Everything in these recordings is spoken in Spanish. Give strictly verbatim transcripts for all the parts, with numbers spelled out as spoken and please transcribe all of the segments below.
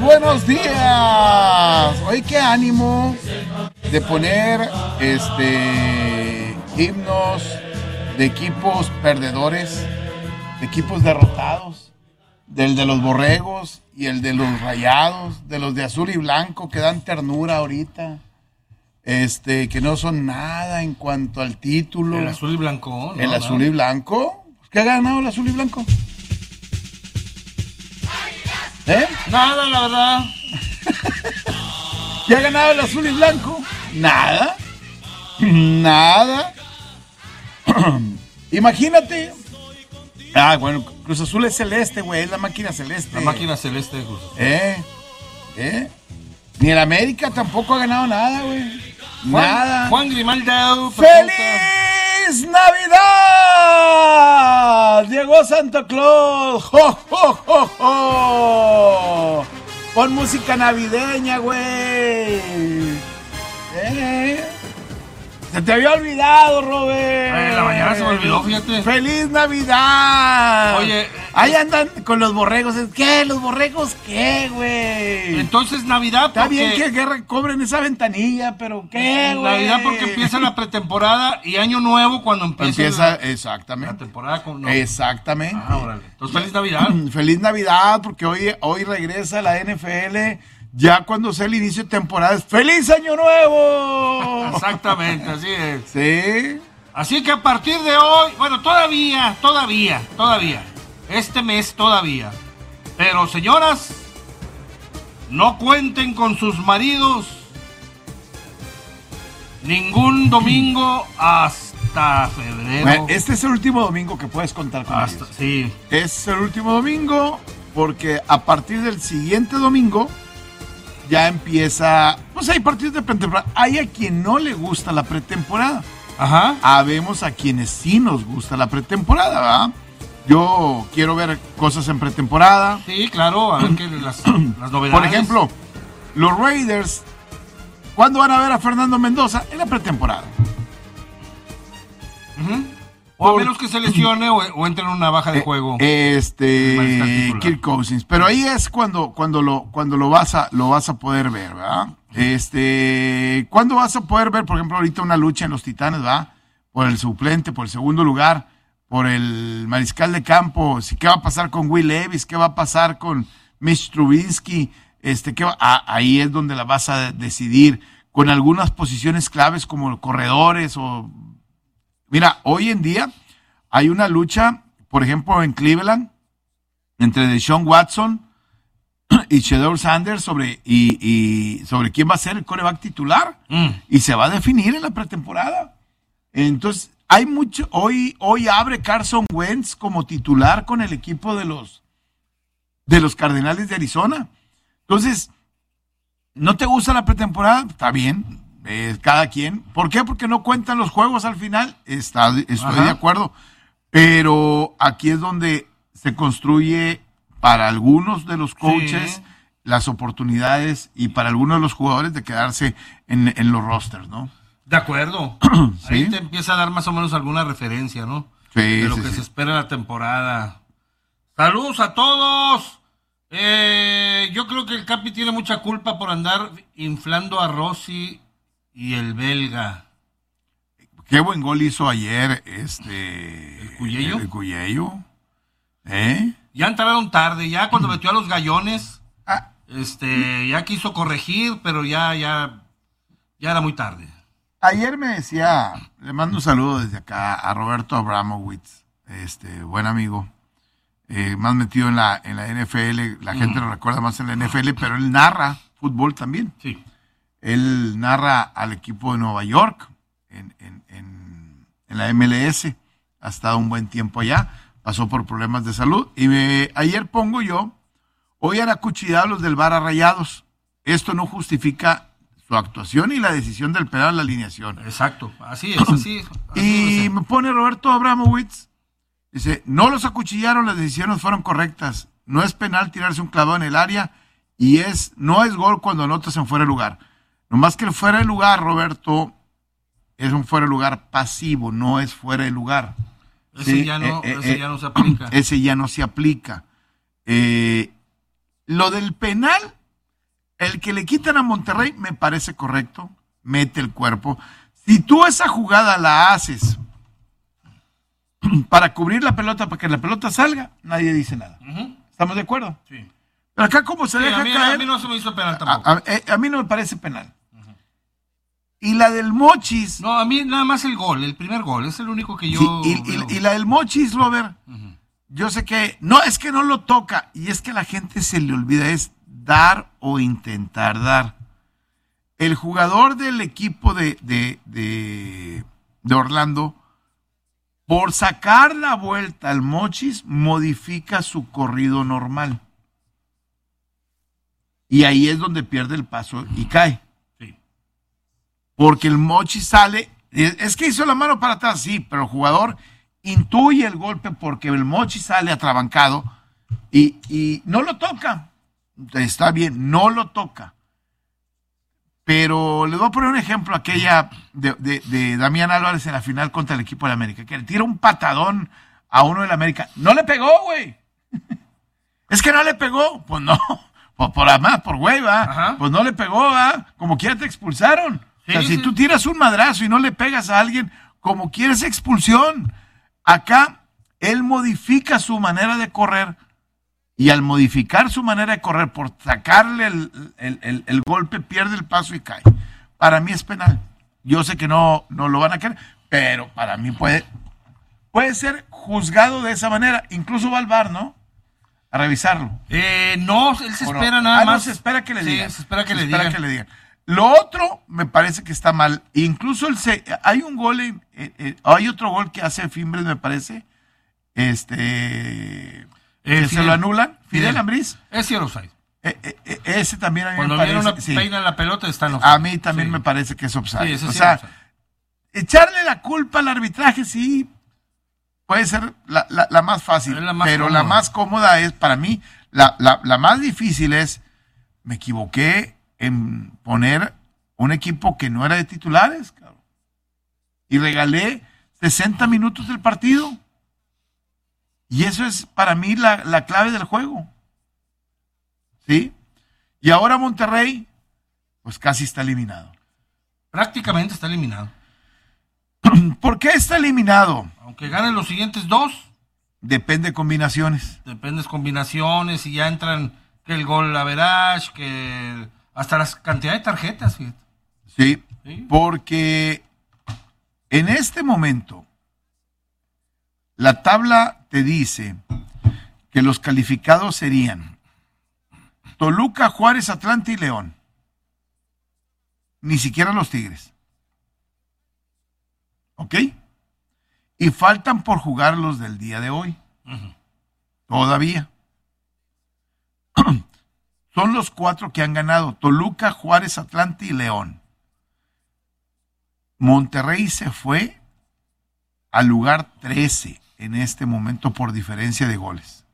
buenos días. Hoy qué ánimo de poner este himnos de equipos perdedores, de equipos derrotados, del de los Borregos y el de los Rayados, de los de azul y blanco que dan ternura ahorita, este que no son nada en cuanto al título. El azul y blanco, ¿no? El azul y blanco. ¿Qué ha ganado el azul y blanco? ¿Eh? Nada, la verdad. ¿Qué ha ganado el azul y blanco? Nada. Nada. Imagínate. Ah, bueno, Cruz Azul es celeste, güey. Es la máquina celeste. La máquina celeste de Cruz Azul. ¿Eh? ¿Eh? Ni el América tampoco ha ganado nada, güey. Juan, Nada. Juan Grimaldo. ¡Feliz Navidad! Llegó Santa Claus. ¡Jo, jo, jo, jo! Pon música navideña, güey. ¿Eh? Se te había olvidado, Robert. Ay, en la mañana se me olvidó, fíjate. ¡Feliz Navidad! Oye. Ahí andan con los borregos. ¿Qué? ¿Los borregos qué, güey? Entonces, Navidad Está porque... bien que Guerra cobren esa ventanilla, pero ¿qué, güey? Navidad porque empieza la pretemporada y Año Nuevo cuando empieza... Empieza, la, exactamente. La temporada con... No. Exactamente. Ah, órale. Entonces, feliz Navidad. Feliz Navidad, porque hoy, hoy regresa la N F L... Ya cuando sea el inicio de temporada, ¡feliz Año Nuevo! Exactamente, así es. Sí. Así que a partir de hoy, bueno, todavía, todavía, todavía, este mes todavía. Pero señoras, no cuenten con sus maridos ningún domingo hasta febrero. Bueno, este es el último domingo que puedes contar con hasta, ellos. Sí. Es el último domingo porque a partir del siguiente domingo ya empieza, pues hay partidos de pretemporada. Hay a quien no le gusta la pretemporada. Ajá. Habemos a quienes sí nos gusta la pretemporada, ¿verdad? Yo quiero ver cosas en pretemporada. Sí, claro, a ver qué las, las novedades. Por ejemplo, los Raiders, ¿cuándo van a ver a Fernando Mendoza? En la pretemporada. Uh-huh. O a menos que se lesione o, o entre en una baja de juego. Este, Kirk Cousins. Pero ahí es cuando, cuando lo, cuando lo vas a, lo vas a poder ver, ¿verdad? Este, ¿cuándo vas a poder ver, por ejemplo, ahorita una lucha en los Titanes, ¿verdad? Por el suplente, por el segundo lugar, por el mariscal de campo. ¿Qué va a pasar con Will Levis? ¿Qué va a pasar con Mitch Trubisky? Este, ¿qué va? Ah, ahí es donde la vas a decidir con algunas posiciones claves como corredores o... Mira, hoy en día hay una lucha, por ejemplo, en Cleveland, entre Deshaun Watson y Shedeur Sanders sobre, y, y sobre quién va a ser el quarterback titular. Mm. Y se va a definir en la pretemporada. Entonces, hay mucho. Hoy, hoy abre Carson Wentz como titular con el equipo de los, de los Cardenales de Arizona. Entonces, ¿no te gusta la pretemporada? Está bien. Eh, cada quien. ¿Por qué? Porque no cuentan los juegos al final. Está, estoy Ajá. de acuerdo. Pero aquí es donde se construye para algunos de los coaches sí. las oportunidades y para algunos de los jugadores de quedarse en, en los rosters, ¿no? De acuerdo. ¿Sí? Ahí te empieza a dar más o menos alguna referencia, ¿no? Sí, de lo sí, que sí. se espera en la temporada. ¡Saludos a todos! Eh, yo creo que el Capi tiene mucha culpa por andar inflando a Rossi y el belga. Qué buen gol hizo ayer este el Cuyello. El Cuyello. ¿Eh? Ya entraron tarde, ya cuando metió a los gallones, ah. este, ya quiso corregir, pero ya, ya, ya era muy tarde. Ayer me decía, le mando un saludo desde acá a Roberto Abramowitz, este, buen amigo, eh, más metido en la, en la N F L, la gente mm. lo recuerda más en la N F L, pero él narra fútbol también. Sí. Él narra al equipo de Nueva York en, en, en, en la M L S. Ha estado un buen tiempo allá. Pasó por problemas de salud. Y me, ayer pongo yo, hoy han acuchillado los del V A R a Rayados. Esto no justifica su actuación y la decisión del penal a la alineación. Exacto. Así es, así, así Y me pone Roberto Abramowitz. Dice, no los acuchillaron, las decisiones fueron correctas. No es penal tirarse un clavado en el área y es no es gol cuando anotas en fuera de lugar. Nomás que el fuera de lugar, Roberto, es un fuera de lugar pasivo, no es fuera de lugar. Ese, ¿sí? ya, no, eh, ese eh, ya no se aplica. Ese ya no se aplica. Eh, lo del penal el que le quitan a Monterrey me parece correcto, mete el cuerpo. Si tú esa jugada la haces para cubrir la pelota, para que la pelota salga, nadie dice nada. Uh-huh. ¿Estamos de acuerdo? Sí. Pero acá como se sí, deja a mí, caer... A mí no se me hizo penal tampoco. A, a, a mí no me parece penal. Uh-huh. Y la del Mochis... No, a mí nada más el gol, el primer gol, es el único que yo... Sí, y, y, y la del Mochis, Robert, uh-huh. yo sé que... No, es que no lo toca, y es que a la gente se le olvida, es dar o intentar dar. El jugador del equipo de, de, de, de Orlando, por sacar la vuelta al Mochis, modifica su corrido normal. Y ahí es donde pierde el paso y cae. Sí. Porque el Mochis sale, es que hizo la mano para atrás, sí, pero el jugador intuye el golpe porque el Mochis sale atrabancado y, y no lo toca. Está bien, no lo toca. Pero les voy a poner un ejemplo, aquella de, de, de Damián Álvarez en la final contra el equipo de la América, que le tira un patadón a uno de la América. No le pegó, güey. Es que no le pegó. Pues no, por, por además, por güey, va. Pues no le pegó, va. Como quiera te expulsaron. Sí, o sea, sí. Si tú tiras un madrazo y no le pegas a alguien, como quieres expulsión. Acá, él modifica su manera de correr. Y al modificar su manera de correr por sacarle el, el, el, el golpe, pierde el paso y cae. Para mí es penal. Yo sé que no, no lo van a querer, pero para mí puede, puede ser juzgado de esa manera. Incluso va al V A R, ¿no? A revisarlo. Eh, no, él se espera no? nada ah, más. No, se espera que le sí, digan. Se espera que, se le, espera digan. que le digan. Lo otro me parece que está mal. Incluso el se, hay un gol, en, eh, eh, hay otro gol que hace Fimbres, me parece. Este... Eh, que Fidel, se lo anulan, Fidel Ambriz. Es cierto, offside. Eh, eh, eh, ese también a mí Cuando me parece. Cuando viene una sí. peina en la pelota está en offside. A mí también sí. me parece que es offside. Sí, o sí sea, offside. Echarle la culpa al arbitraje sí puede ser la, la, la más fácil, la más pero cómoda. La más cómoda es, para mí, la, la, la más difícil es, me equivoqué en poner un equipo que no era de titulares, cabrón, y regalé sesenta minutos del partido. Y eso es para mí la, la clave del juego. ¿Sí? Y ahora Monterrey, pues casi está eliminado. Prácticamente está eliminado. ¿Por qué está eliminado? Aunque ganen los siguientes dos. Depende de combinaciones. Depende de combinaciones y ya entran que el gol average, que hasta la cantidad de tarjetas. Fíjate. Sí, sí, porque en este momento la tabla te dice que los calificados serían Toluca, Juárez, Atlante y León. Ni siquiera los Tigres. ¿Ok? Y faltan por jugar los del día de hoy. Uh-huh. Todavía. Son los cuatro que han ganado. Toluca, Juárez, Atlante y León. Monterrey se fue al lugar trece en este momento por diferencia de goles.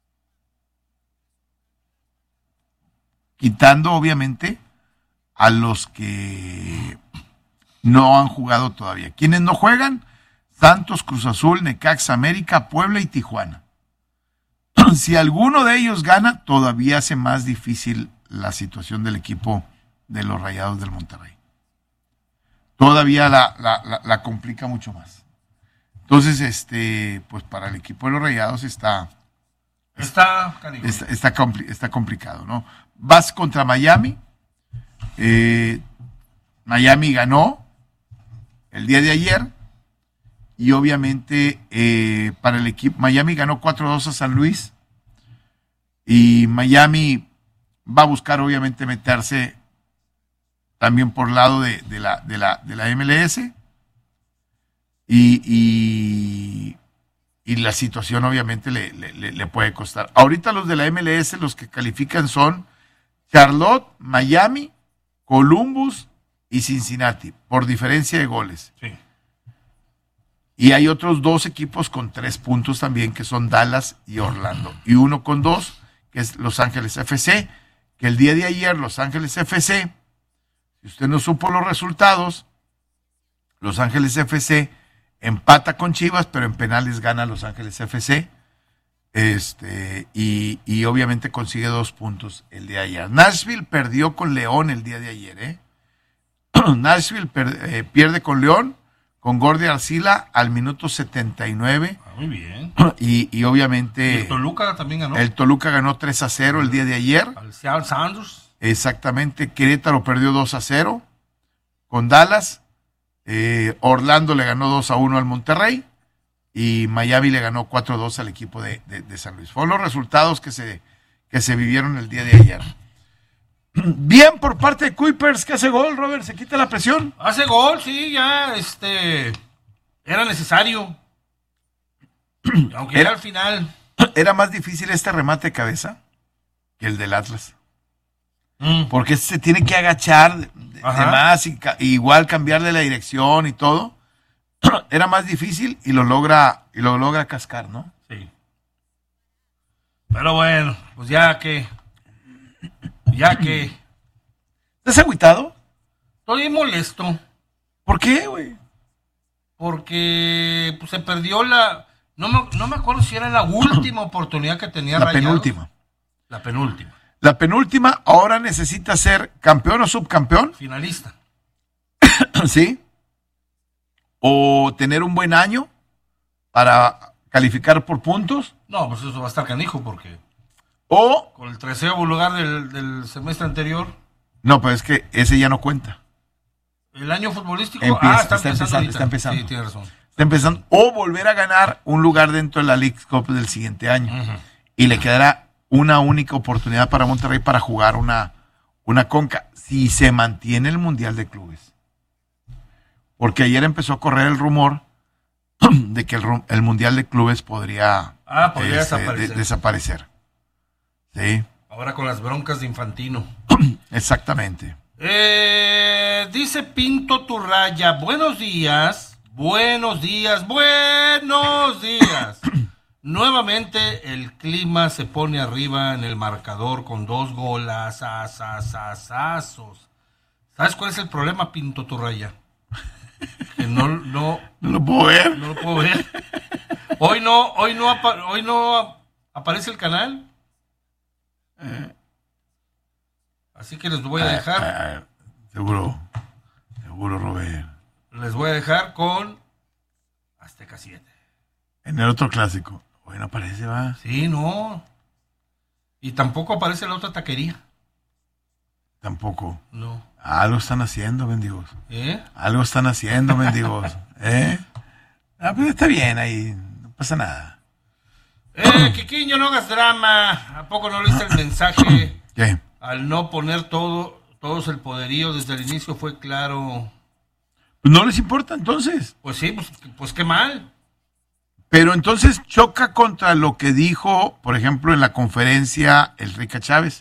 Quitando obviamente a los que no han jugado todavía. ¿Quiénes no juegan? Santos, Cruz Azul, Necaxa, América, Puebla y Tijuana. Si alguno de ellos gana, todavía hace más difícil la situación del equipo de los Rayados del Monterrey. Todavía la, la, la, la complica mucho más. Entonces, este, pues para el equipo de los Rayados está está está, está, compli- está complicado, ¿no? Vas contra Miami. Eh, Miami ganó el día de ayer y obviamente eh, para el equipo Miami ganó cuatro dos a San Luis y Miami va a buscar obviamente meterse también por lado de, de la de la de la M L S. Y, y, y la situación obviamente le, le, le puede costar. Ahorita los de la M L S, los que califican son Charlotte, Miami, Columbus y Cincinnati, por diferencia de goles. Sí. Y hay otros dos equipos con tres puntos también, que son Dallas y Orlando. Y uno con dos, que es Los Ángeles F C, que el día de ayer Los Ángeles F C, si usted no supo los resultados, Los Ángeles F C empata con Chivas, pero en penales gana Los Ángeles F C. Este, y, y obviamente consigue dos puntos el día de ayer. Nashville perdió con León el día de ayer, ¿eh? Nashville per, eh, pierde con León, con Gordy Arcila al minuto setenta y nueve. Ah, muy bien. Y, y obviamente... ¿Y el Toluca también ganó? El Toluca ganó tres a cero el día de ayer. Al Seattle Sounders. Exactamente. Querétaro perdió dos a cero con Dallas. Eh, Orlando le ganó dos a uno al Monterrey. Y Miami le ganó cuatro a dos al equipo de, de, de San Luis. Fueron los resultados que se, que se vivieron el día de ayer. Bien por parte de Kuipers, que hace gol, Robert, se quita la presión. Hace gol, sí, ya, este, era necesario. Aunque era al final. Era más difícil este remate de cabeza que el del Atlas. Mm. Porque se tiene que agachar de, de más y, y igual cambiarle la dirección y todo. Era más difícil y lo logra y lo logra cascar, ¿no? Sí. Pero bueno, pues ya que ya que ¿estás agüitado? Estoy molesto. ¿Por qué, güey? Porque pues, se perdió la no me, no me acuerdo si era la última oportunidad que tenía la Rayados. penúltima. La penúltima. La penúltima, ahora necesita ser campeón o subcampeón. Finalista. Sí. O tener un buen año para calificar por puntos. No, pues eso va a estar canijo porque... O... Con el treceavo lugar del, del semestre anterior. No, pero es que ese ya no cuenta. El año futbolístico... Empieza, ah, está, está empezando, empezando, está empezando. Sí, tiene razón. Está empezando. O volver a ganar un lugar dentro de la League Cup del siguiente año. Uh-huh. Y le quedará una única oportunidad para Monterrey para jugar una, una conca. Si se mantiene el Mundial de Clubes. Porque ayer empezó a correr el rumor de que el, el Mundial de Clubes podría, ah, podría este, desaparecer. De, desaparecer. Sí. Ahora con las broncas de Infantino. Exactamente. Eh, dice Pinto Turraya, buenos días, buenos días, buenos días. Nuevamente el clima se pone arriba en el marcador con dos golazazazazazos. ¿Sabes cuál es el problema, Pinto Turraya? Que no, no, no lo puedo ver. No lo puedo ver. Hoy no, hoy no, apa- hoy no aparece el canal. Eh. Así que les voy a dejar. Ah, ah, seguro, seguro, Robert. Les voy a dejar con Azteca siete. En el otro clásico. Hoy no aparece, va. Sí, no. Y tampoco aparece la otra taquería. Tampoco. No. Algo están haciendo, mendigos. ¿Eh? Algo están haciendo, mendigos. ¿Eh? Ah, pues está bien ahí. No pasa nada. Eh, Quiquiño, no hagas drama. ¿A poco no leíste el mensaje? ¿Qué? Al no poner todo, todos el poderío desde el inicio fue claro. Pues no les importa entonces. Pues sí, pues, pues qué mal. Pero entonces choca contra lo que dijo, por ejemplo, en la conferencia el Rica Chávez.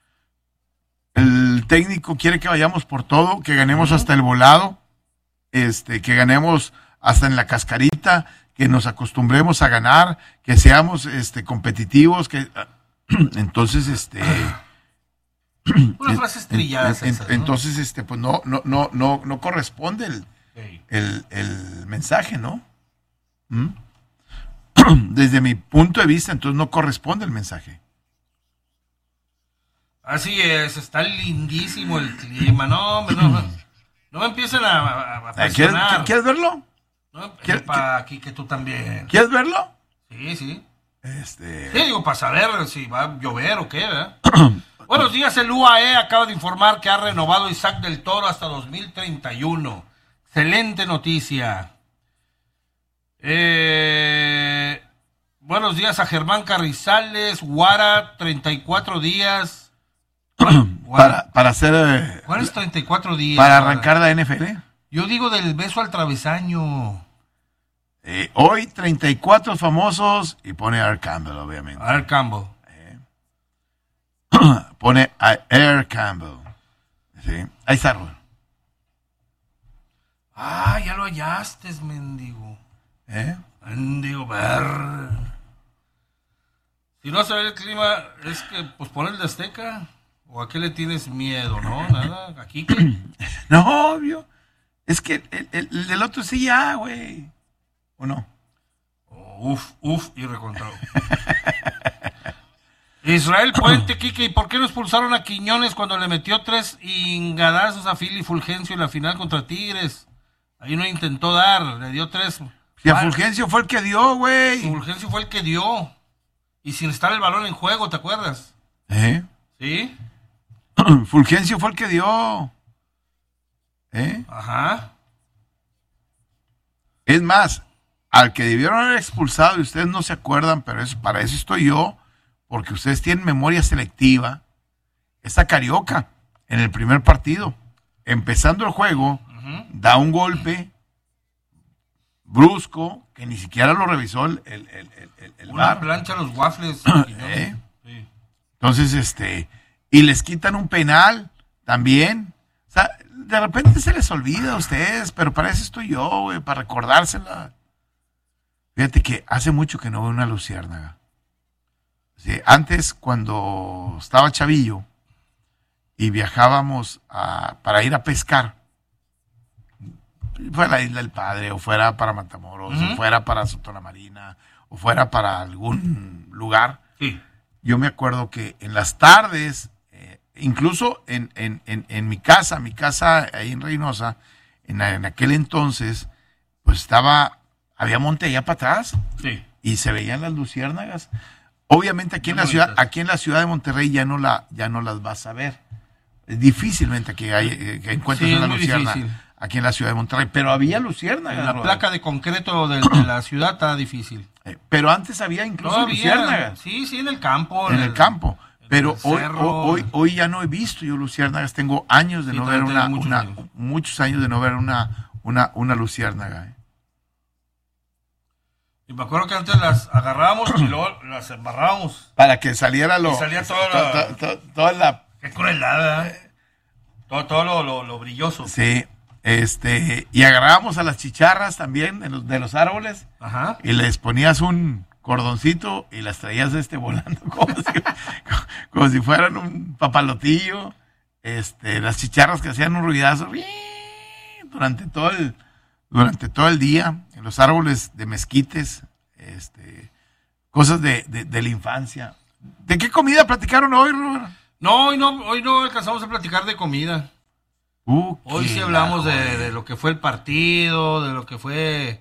El técnico quiere que vayamos por todo, que ganemos hasta el volado, este, que ganemos hasta en la cascarita, que nos acostumbremos a ganar, que seamos este, competitivos, que entonces este una frase estrellada. En, en, esas, ¿no? Entonces este pues no no no no no corresponde el sí. el, el mensaje, ¿no? ¿Mm? Desde mi punto de vista, entonces no corresponde el mensaje. Así es, está lindísimo el clima. No, no, no, no me empiecen a, a presionar. ¿Quieres, ¿Quieres verlo? No, para aquí que tú también. ¿Quieres verlo? Sí, sí. Este... Sí, digo, para saber si va a llover o qué, ¿verdad? Buenos días, el U A E acaba de informar que ha renovado Isaac del Toro hasta dos mil treinta y uno. Excelente noticia. Eh, buenos días a Germán Carrizales, Guara, treinta y cuatro días. Para, para hacer... Eh, ¿Cuál es treinta y cuatro días? Para arrancar para... la N F L. Yo digo del beso al travesaño. Eh, hoy treinta y cuatro famosos y pone a Air Campbell, obviamente. Air Campbell. Eh. Pone a Air Campbell. Sí. Ahí está, Rubén. Ah, ya lo hallaste, mendigo. ¿Eh? Mendigo, ver. Si no sabe el clima, es que, pues, pon el de Azteca. ¿O a qué le tienes miedo, no? Nada, aquí que... No, obvio. Es que el, el, el del otro sí ya, güey. ¿O no? Uf, uf, y recontado. Israel Puente, Quique, ¿y por qué no expulsaron a Quiñones cuando le metió tres ingadazos a Philly Fulgencio en la final contra Tigres? Ahí no intentó dar, le dio tres. Si a Fulgencio fue el que dio, güey. Fulgencio fue el que dio. Y sin estar el balón en juego, ¿te acuerdas? ¿Eh? ¿Sí? Fulgencio fue el que dio. ¿Eh? Ajá. Es más, al que debieron haber expulsado, y ustedes no se acuerdan, pero eso, para eso estoy yo, porque ustedes tienen memoria selectiva, esta Carioca, en el primer partido, empezando el juego, uh-huh. da un golpe brusco, que ni siquiera lo revisó el, el, el, el, el Una bar. plancha a los waffles. ¿Eh? Sí. Entonces, este, y les quitan un penal también. O sea, de repente se les olvida a ustedes, pero para eso estoy yo, güey, para recordársela. Fíjate que hace mucho que no veo una luciérnaga. Sí, antes, cuando estaba chavillo y viajábamos a, para ir a pescar, fuera a la Isla del Padre, o fuera para Matamoros, uh-huh. o fuera para Sotona Marina, o fuera para algún lugar, sí. yo me acuerdo que en las tardes, eh, incluso en, en, en, en mi casa, mi casa ahí en Reynosa, en, en aquel entonces, pues estaba, había monte allá para atrás, sí. y se veían las luciérnagas. Obviamente aquí en la ciudad, aquí en la ciudad de Monterrey ya no la, ya no las vas a ver. Difícilmente que, hay, que encuentres sí, una lucierna aquí en la ciudad de Monterrey, pero había luciérnagas. La placa de concreto de, de la ciudad está difícil. Eh, pero antes había incluso Todavía, luciérnagas. Sí, sí, en el campo. En, en el, el campo. Pero el hoy, hoy, hoy ya no he visto yo luciérnagas. Tengo años de sí, no ver una, muchos, una años. muchos años de no ver una, una, una luciérnaga. Eh. Y me acuerdo que antes las agarrábamos y luego las embarrábamos. Para que saliera lo... Y salía toda la... To, to, to, toda la... Qué crueldad, ¿eh? Todo, todo lo, lo, lo brilloso. Sí, este... Y agarrábamos a las chicharras también de los, de los árboles. Ajá. Y les ponías un cordoncito y las traías este volando como si, como si fueran un papalotillo. Este, las chicharras que hacían un ruidazo durante todo el... durante todo el día, en los árboles de mezquites, este, cosas de, de, de la infancia. ¿De qué comida platicaron hoy, Robert? No, hoy no, hoy no alcanzamos a platicar de comida. Uh, hoy sí hablamos de, de lo que fue el partido, de lo que fue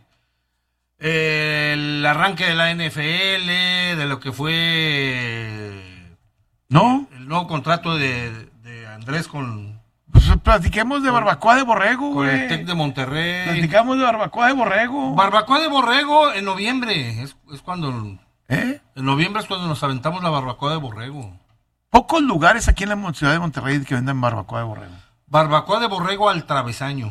el arranque de la N F L, de lo que fue ¿No? el nuevo contrato de, de Andrés con... Pues platiquemos de barbacoa de borrego, con güey. el Tec de Monterrey. Platicamos de barbacoa de borrego. Barbacoa de borrego en noviembre. Es, es cuando... ¿Eh? En noviembre es cuando nos aventamos la barbacoa de borrego. Pocos lugares aquí en la ciudad de Monterrey que venden barbacoa de borrego. Barbacoa de borrego al travesaño.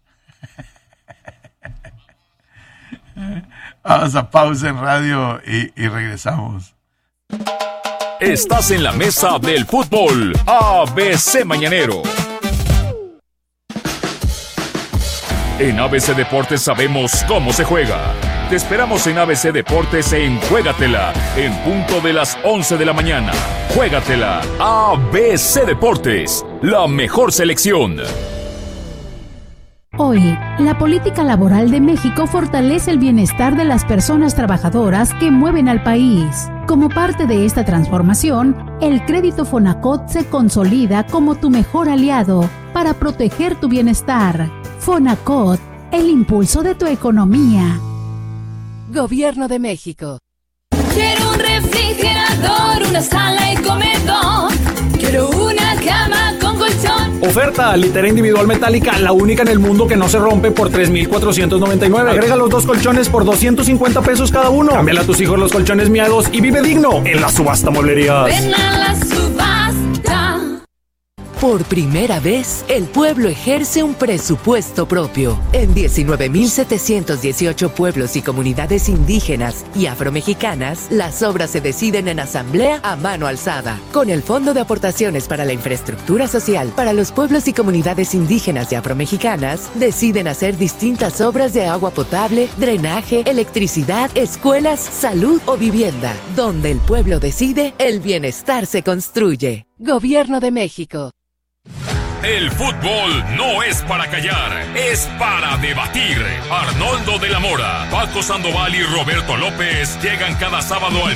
Vamos a pausa en radio y, y regresamos. Estás en la mesa del fútbol A B C Mañanero. En A B C Deportes sabemos cómo se juega. Te esperamos en A B C Deportes en Juégatela, en punto de las once de la mañana. Juégatela, A B C Deportes, la mejor selección. Hoy, la política laboral de México fortalece el bienestar de las personas trabajadoras que mueven al país. Como parte de esta transformación, el crédito Fonacot se consolida como tu mejor aliado para proteger tu bienestar. Fonacot, el impulso de tu economía. Gobierno de México. Quiero un refrigerador, una sala y comedor. Quiero una cama con colchón. Oferta, litera individual metálica, la única en el mundo que no se rompe por tres mil cuatrocientos noventa y nueve. Agrega los dos colchones por doscientos cincuenta pesos cada uno. Cámbiale a tus hijos los colchones miados y vive digno en la subasta Mueblerías. Ven a la subasta. Por primera vez, el pueblo ejerce un presupuesto propio. En diecinueve mil setecientos dieciocho pueblos y comunidades indígenas y afromexicanas, las obras se deciden en asamblea a mano alzada. Con el Fondo de Aportaciones para la Infraestructura Social para los pueblos y comunidades indígenas y afromexicanas, deciden hacer distintas obras de agua potable, drenaje, electricidad, escuelas, salud o vivienda. Donde el pueblo decide, el bienestar se construye. Gobierno de México. El fútbol no es para callar, es para debatir. Arnoldo de la Mora, Paco Sandoval y Roberto López llegan cada sábado al